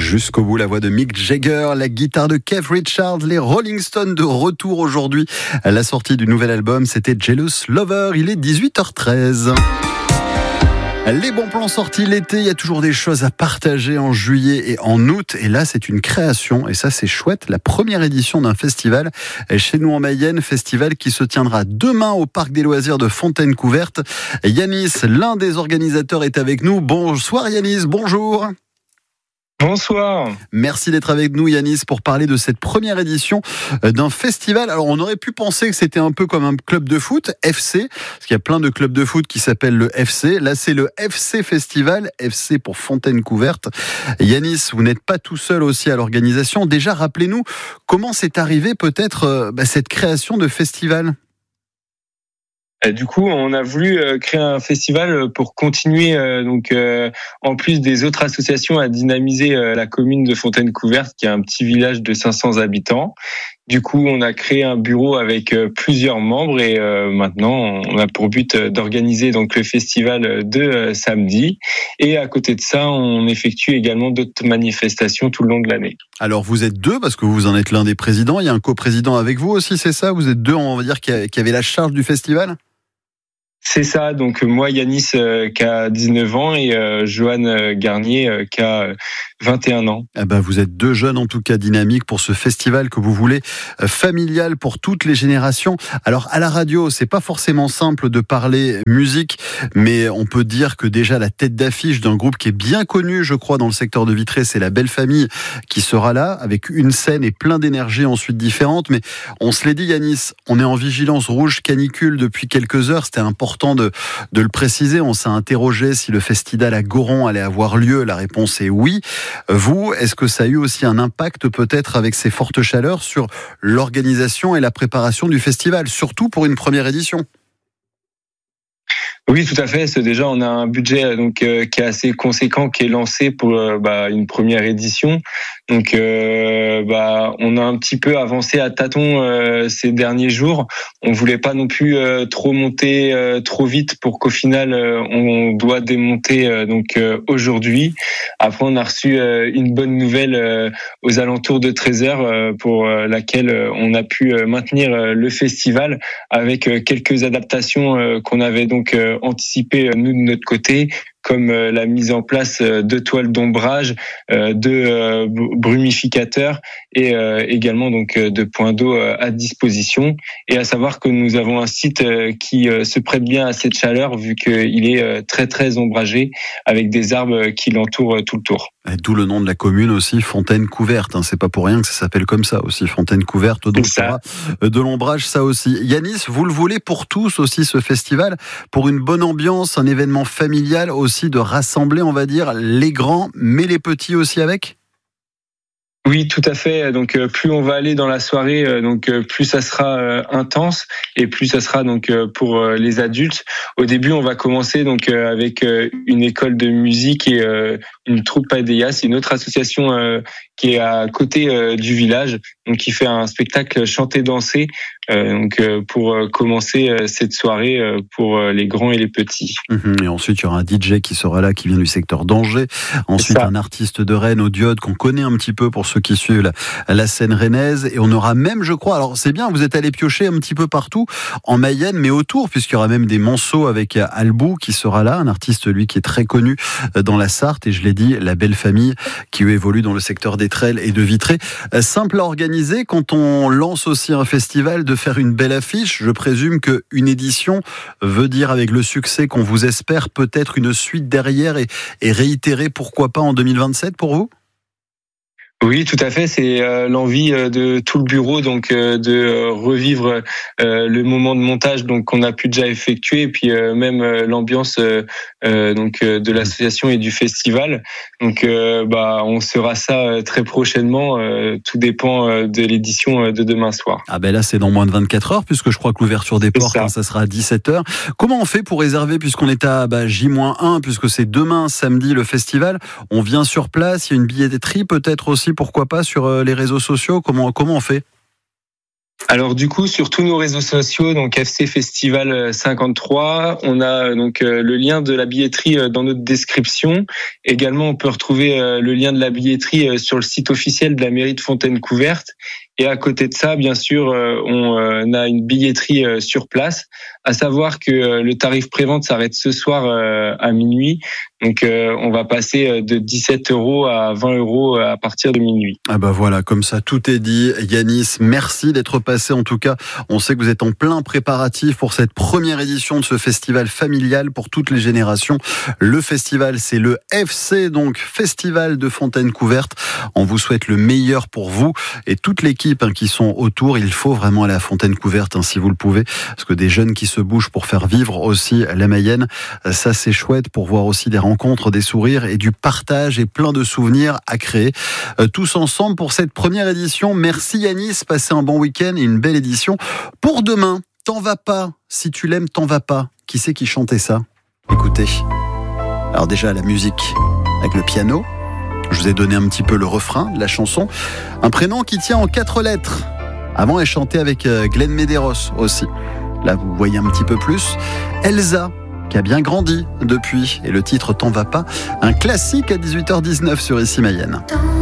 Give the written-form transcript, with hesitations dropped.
Jusqu'au bout, la voix de Mick Jagger, la guitare de Keith Richards, les Rolling Stones de retour aujourd'hui. À la sortie du nouvel album, c'était Jealous Lover. Il est 18h13. Les bons plans sortis l'été, il y a toujours des choses à partager en juillet et en août. Et là, c'est une création. Et ça, c'est chouette. La première édition d'un festival chez nous en Mayenne. Festival qui se tiendra demain au Parc des Loisirs de Fontaine-Couverte. Yanis, l'un des organisateurs, est avec nous. Bonsoir Yanis, bonjour. Bonsoir. Merci d'être avec nous Yanis pour parler de cette première édition d'un festival. Alors on aurait pu penser que c'était un peu comme un club de foot, FC, parce qu'il y a plein de clubs de foot qui s'appellent le FC. Là c'est le FC Festival, FC pour Fontaine-Couverte. Yanis, vous n'êtes pas tout seul aussi à l'organisation. Déjà rappelez-nous comment c'est arrivé peut-être cette création de festival. Du coup, on a voulu créer un festival pour continuer, en plus des autres associations, à dynamiser la commune de Fontaine-Couverte, qui est un petit village de 500 habitants. Du coup, on a créé un bureau avec plusieurs membres et maintenant, on a pour but d'organiser donc le festival de samedi. Et à côté de ça, on effectue également d'autres manifestations tout le long de l'année. Alors, vous êtes deux parce que vous en êtes l'un des présidents. Il y a un coprésident avec vous aussi, c'est ça? Vous êtes deux, on va dire, qui avaient la charge du festival? C'est ça, donc moi Yanis qui a 19 ans et Johan Garnier qui a 21 ans. Vous êtes deux jeunes en tout cas dynamiques pour ce festival que vous voulez familial pour toutes les générations. Alors à la radio, c'est pas forcément simple de parler musique, mais on peut dire que déjà la tête d'affiche d'un groupe qui est bien connu, je crois, dans le secteur de Vitré, c'est la Belle Famille qui sera là avec une scène et plein d'énergie ensuite différentes. Mais on se l'est dit Yanis, on est en vigilance rouge canicule depuis quelques heures, c'était important de le préciser. On s'est interrogé si le festival à Goron allait avoir lieu. La réponse est oui. Vous, est-ce que ça a eu aussi un impact peut-être avec ces fortes chaleurs sur l'organisation et la préparation du festival, surtout pour une première édition? Oui, tout à fait. Déjà, on a un budget qui est assez conséquent, qui est lancé pour une première édition. Donc, on a un petit peu avancé à tâtons ces derniers jours. On voulait pas non plus trop monter trop vite pour qu'au final on doit démonter aujourd'hui. Après, on a reçu une bonne nouvelle aux alentours de 13h pour laquelle on a pu maintenir le festival avec quelques adaptations qu'on avait donc anticipé nous de notre côté, comme la mise en place de toiles d'ombrage, de brumificateurs et également donc de points d'eau à disposition. Et à savoir que nous avons un site qui se prête bien à cette chaleur vu qu'il est très très ombragé avec des arbres qui l'entourent tout le tour. D'où le nom de la commune aussi, Fontaine-Couverte. C'est pas pour rien que ça s'appelle comme ça aussi, Fontaine-Couverte. Donc ça, de l'ombrage, ça aussi. Yanis, vous le voulez pour tous aussi ce festival, pour une bonne ambiance, un événement familial aussi, de rassembler, on va dire, les grands, mais les petits aussi avec? Oui, tout à fait. Donc, plus on va aller dans la soirée, plus ça sera intense et plus ça sera pour les adultes. Au début, on va commencer avec une école de musique et une troupe Padeia. C'est une autre association qui est à côté du village, donc qui fait un spectacle chanté-dansé. Pour commencer cette soirée pour les grands et les petits. Et ensuite, il y aura un DJ qui sera là, qui vient du secteur d'Angers. Ensuite, un artiste de Rennes, au diode, qu'on connaît un petit peu pour ceux qui suivent la scène rennaise. Et on aura même, je crois, alors c'est bien, vous êtes allé piocher un petit peu partout en Mayenne, mais autour, puisqu'il y aura même des Monceaux avec Albou qui sera là, un artiste, lui, qui est très connu dans la Sarthe. Et je l'ai dit, la Belle Famille qui évolue dans le secteur d'Étrelles et de Vitré. Simple à organiser quand on lance aussi un festival, de faire une belle affiche. Je présume qu'une édition veut dire, avec le succès qu'on vous espère, peut-être une suite derrière et réitérer, pourquoi pas, en 2027 pour vous? Oui, tout à fait. C'est l'envie de tout le bureau, de revivre le moment de montage qu'on a pu déjà effectuer, et puis même l'ambiance de l'association et du festival. On sera ça très prochainement. Tout dépend de l'édition de demain soir. Là, c'est dans moins de 24 heures, puisque je crois que l'ouverture des portes, ça sera à 17h. Comment on fait pour réserver, puisqu'on est à J-1, puisque c'est demain, samedi, le festival? On vient sur place, il y a une billetterie peut-être aussi, pourquoi pas, sur les réseaux sociaux? Comment on fait? Alors du coup, sur tous nos réseaux sociaux, donc FC Festival 53, on a donc le lien de la billetterie dans notre description. Également, on peut retrouver le lien de la billetterie sur le site officiel de la mairie de Fontaine-Couverte. Et à côté de ça, bien sûr, on a une billetterie sur place. À savoir que le tarif prévente s'arrête ce soir à minuit. Donc, on va passer de 17 € à 20 € à partir de minuit. Ah bah voilà, comme ça, tout est dit. Yanis, merci d'être passé. En tout cas, on sait que vous êtes en plein préparatif pour cette première édition de ce festival familial pour toutes les générations. Le festival, c'est le FC, donc Festival de Fontaine-Couverte. On vous souhaite le meilleur pour vous et toute l'équipe qui sont autour. Il faut vraiment aller à Fontaine-Couverte si vous le pouvez, parce que des jeunes qui se bougent pour faire vivre aussi la Mayenne, ça c'est chouette pour voir aussi des rencontres, des sourires et du partage et plein de souvenirs à créer tous ensemble pour cette première édition. Merci Yanis, passez un bon week-end et une belle édition. Pour demain, T'en vas pas, si tu l'aimes, t'en vas pas. Qui c'est qui chantait ça? Écoutez. Alors déjà la musique avec le piano. Je vous ai donné un petit peu le refrain de la chanson. Un prénom qui tient en 4 lettres. Avant, elle chantait avec Glenn Medeiros aussi. Là, vous voyez un petit peu plus. Elsa, qui a bien grandi depuis. Et le titre T'en vas pas, un classique à 18h19 sur Ici Mayenne.